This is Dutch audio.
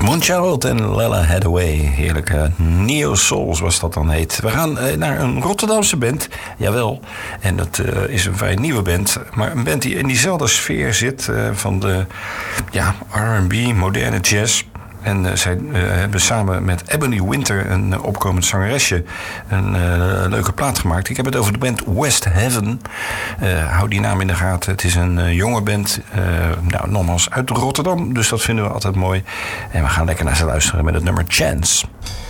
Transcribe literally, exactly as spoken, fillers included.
Moonchild en Lella Hathaway. Heerlijke Neo Soul, zoals dat dan heet. We gaan uh, naar een Rotterdamse band. Jawel. En dat uh, is een vrij nieuwe band. Maar een band die in diezelfde sfeer zit. Uh, van de ja, R en B, moderne jazz. En uh, zij uh, hebben samen met Ebony Winter, een uh, opkomend zangeresje, een uh, leuke plaat gemaakt. Ik heb het over de band West Heaven. Uh, hou die naam in de gaten. Het is een uh, jonge band, uh, nou, nogmaals uit Rotterdam. Dus dat vinden we altijd mooi. En we gaan lekker naar ze luisteren met het nummer Chance.